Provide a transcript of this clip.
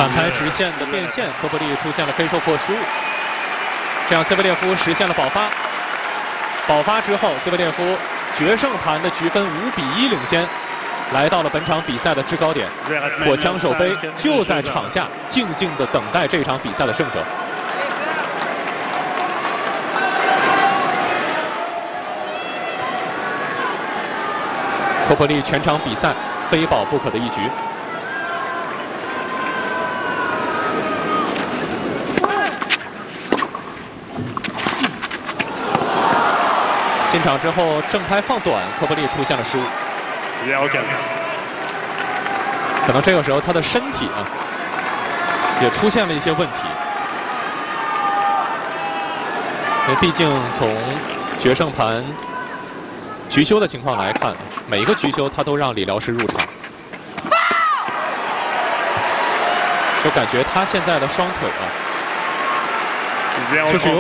开直线的变线，科布利出现了非受迫失误，这样兹维列夫实现了保发。保发之后，兹维列夫决胜盘的局分5-1领先，来到了本场比赛的制高点。火枪手杯就在场下静静地等待这场比赛的胜者。科布利全场比赛非保不可的一局。进场之后正拍放短，科布利出现了失误。可能这个时候他的身体也出现了一些问题，因为毕竟从决胜盘局休的情况来看，每一个局休他都让理疗师入场，就感觉他现在的双腿就是有